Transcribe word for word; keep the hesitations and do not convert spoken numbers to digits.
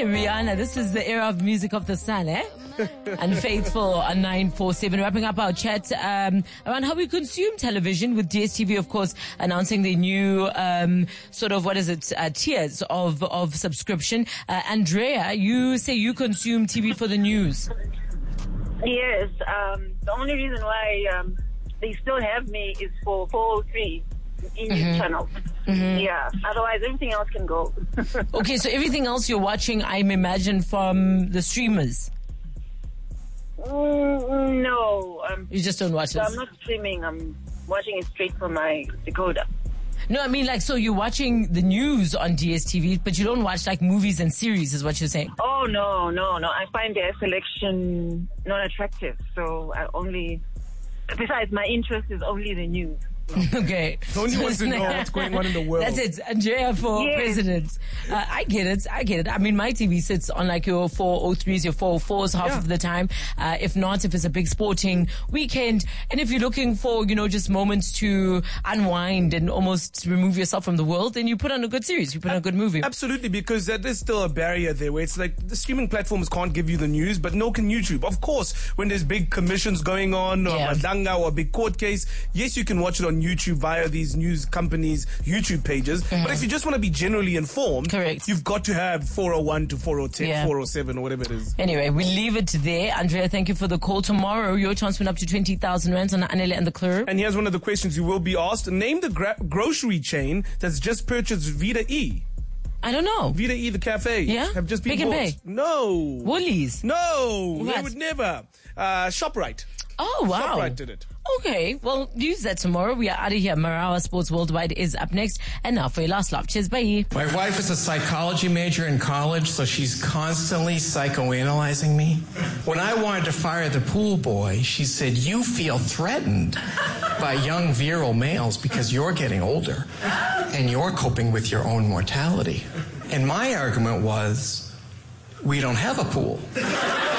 Hey, Rihanna, this is the era of Music of the Sun, eh? And Faithful on nine four seven. Wrapping up our chat um, around how we consume television with D S T V, of course, announcing the new um, sort of, what is it, uh, tiers of, of subscription. Uh, Andrea, you say you consume T V for the news. Yes. Um, the only reason why um, they still have me is for four oh three English mm-hmm. channel. Mm-hmm. Yeah. Otherwise, everything else can go. Okay, so everything else you're watching, I'm imagine, from the streamers. Mm, no. Um, you just don't watch it? So I'm not streaming. I'm watching it straight from my decoder. No, I mean, like, so you're watching the news on D S T V, but you don't watch, like, movies and series, is what you're saying? Oh, no, no, no. I find their selection not attractive. So I only... Besides, my interest is only the news. Okay. Only wants to know what's going on in the world. That's it. Andrea for yes. president. Uh, I get it. I get it. I mean, my T V sits on like your four oh threes, your four oh fours half yeah. of the time. Uh, if not, if it's a big sporting weekend. And if you're looking for, you know, just moments to unwind and almost remove yourself from the world, then you put on a good series. You put on a good movie. Absolutely, because uh, there's still a barrier there where it's like the streaming platforms can't give you the news, but no can YouTube. Of course, when there's big commissions going on or yeah. Madanga or a big court case, yes, you can watch it on YouTube via these news companies' YouTube pages. Mm-hmm. But if you just want to be generally informed, correct, you've got to have four oh one to four oh ten, yeah. four oh seven or whatever it is. Anyway, we leave it there. Andrea, thank you for the call. Tomorrow, your chance went up to twenty thousand rands on Anele and the Club. And here's one of the questions you will be asked. Name the gra- grocery chain that's just purchased Vida E. I don't know. Vida E, the cafe. Yeah? Have just been Pick bought. and Pay. No. Woolies. No. What? They would never. Uh, ShopRite. Oh, wow. ShopRite did it. Okay, well, use that tomorrow. We are out of here. Marawa Sports Worldwide is up next. And now for your last laugh. Cheers, bye. My wife is a psychology major in college, so she's constantly psychoanalyzing me. When I wanted to fire the pool boy, she said, you feel threatened by young virile males because you're getting older and you're coping with your own mortality. And my argument was, we don't have a pool.